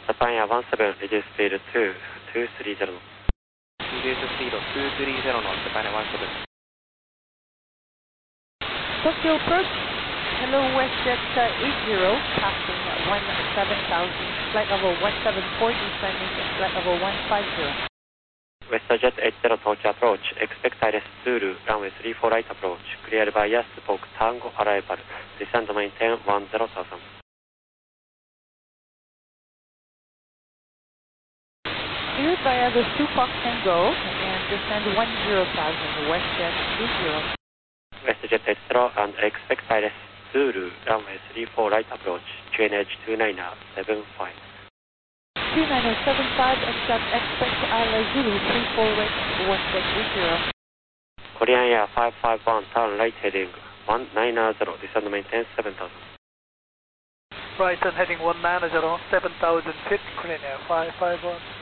Japan Air 17, reduce speed to 230. Reduce speed 230 の Japan Air 17. Tokyo approach, hello WestJet 80, passing 17,000, flight level 174, descending flight level 150. WestJet 80 Tokyo approach, expect ILS Zulu, runway 34 right approach, cleared by Spoke Tango arrival, descend maintain 10,000. Cleared by the Supak Tango and descend 10,000, WestJet 80. WestJet 80 and expect ILS Zulu, runway 34 right approach, QNH 29er 75. 2975, expect ILS Zulu 34 right, WestJet 80. Korean Air 551, turn right heading 190, descend maintain 7,000. Right, turn heading 190, 7,000 feet, Korean Air 551.